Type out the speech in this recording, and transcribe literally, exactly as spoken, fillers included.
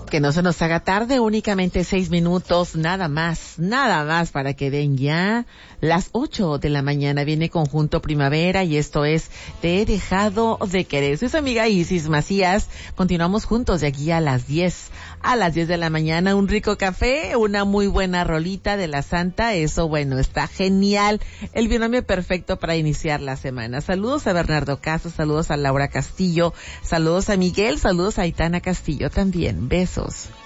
Que no se nos haga tarde, únicamente seis minutos, nada más, nada más para que den ya las ocho de la mañana. Viene Conjunto Primavera y esto es Te he dejado de querer. Soy su amiga Isis Macías. Continuamos juntos de aquí a las diez. A las diez de la mañana, un rico café, una muy buena rolita de la Santa. Eso, bueno, está genial. El binomio perfecto para iniciar la semana. Saludos a Bernardo Casas, saludos a Laura Castillo, saludos a Miguel, saludos a Aitana Castillo también. Besos.